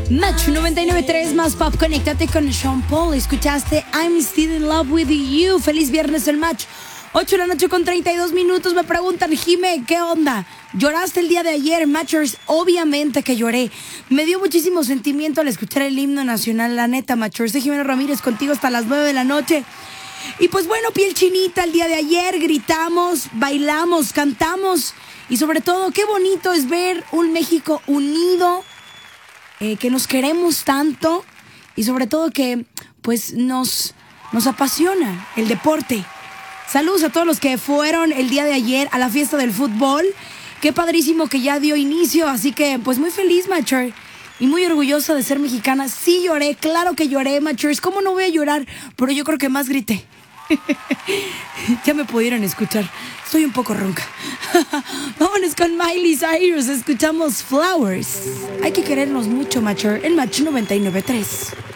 Match 99.3 más pop. Conéctate con Sean Paul. Escuchaste I'm Still in Love with You. Feliz viernes el Match. 8 de la noche con 32 minutos. Me preguntan, Jime, ¿qué onda? ¿Lloraste el día de ayer, Matchers? Obviamente que lloré. Me dio muchísimo sentimiento al escuchar el himno nacional. La neta, Matchers. Soy Jimena Ramírez contigo hasta las 9 de la noche. Y pues bueno, piel chinita el día de ayer. Gritamos, bailamos, cantamos. Y sobre todo, qué bonito es ver un México unido, que nos queremos tanto. Y sobre todo que pues nos apasiona el deporte. Saludos a todos los que fueron el día de ayer a la fiesta del fútbol. Qué padrísimo que ya dio inicio. Así que pues muy feliz, Matcher. Y muy orgullosa de ser mexicana. Sí lloré, claro que lloré, Matchers. ¿Cómo no voy a llorar? Pero yo creo que más grité. Ya me pudieron escuchar. Estoy un poco ronca. Vámonos con Miley Cyrus. Escuchamos Flowers. Hay que querernos mucho, Matcher. En Match 99.3.